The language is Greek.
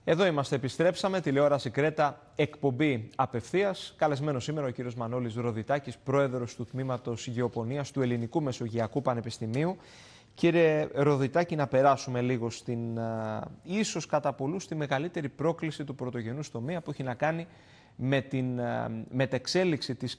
Εδώ είμαστε, επιστρέψαμε, τηλεόραση Κρέτα, εκπομπή απευθείας. Καλεσμένος σήμερα ο κύριος Μανώλης Ροδιτάκης, πρόεδρος του Τμήματος Γεωπονίας του Ελληνικού Μεσογειακού Πανεπιστημίου. Κύριε Ροδιτάκη, να περάσουμε λίγο στην ίσως κατά πολλούς τη μεγαλύτερη πρόκληση του πρωτογενούς τομέα που έχει να κάνει με την μετεξέλιξη της